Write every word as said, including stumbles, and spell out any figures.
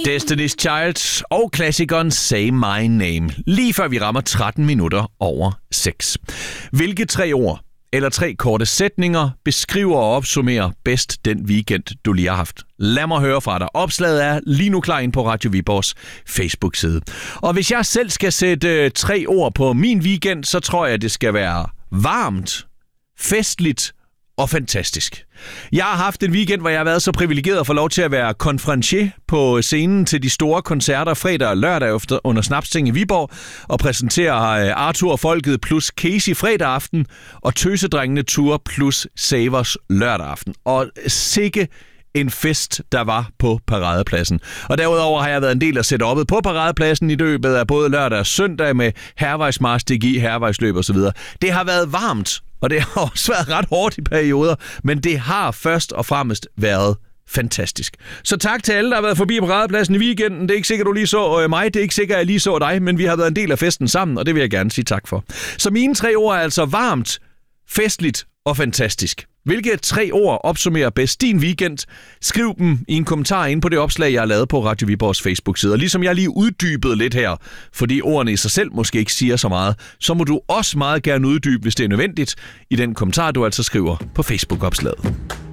Destiny's Child og klassikeren Say My Name. Lige før vi rammer tretten minutter over seks. Hvilke tre ord eller tre korte sætninger beskriver og opsummerer bedst den weekend, du lige har haft? Lad mig høre fra dig. Opslaget er lige nu klar ind på Radio Viborgs Facebook-side. Og hvis jeg selv skal sætte tre ord på min weekend, så tror jeg, det skal være varmt, festligt og fantastisk. Jeg har haft en weekend, hvor jeg har været så privilegeret at få lov til at være konferencier på scenen til de store koncerter fredag og lørdag efter under Snapsting i Viborg og præsentere Arthur og Folket plus Casey fredag aften og Tøsedrengene Tour plus Savers lørdag aften. Og sikke en fest, der var på Paradepladsen. Og derudover har jeg været en del af setup'et på Paradepladsen i løbet af både lørdag og søndag med hærvejsmarch, D G, hærvejsløb og så videre. Det har været varmt, og det har også været ret hårdt i perioder, men det har først og fremmest været fantastisk. Så tak til alle, der har været forbi Paradepladsen i weekenden. Det er ikke sikkert, du lige så mig, det er ikke sikkert, jeg lige så dig, men vi har været en del af festen sammen, og det vil jeg gerne sige tak for. Så mine tre ord er altså varmt, festligt og fantastisk. Hvilke tre ord opsummerer bedst din weekend? Skriv dem i en kommentar inde på det opslag, jeg har lavet på Radio Viborgs Facebook-side. Og ligesom jeg lige uddybede lidt her, fordi ordene i sig selv måske ikke siger så meget, så må du også meget gerne uddybe, hvis det er nødvendigt, i den kommentar, du altså skriver på Facebook-opslaget.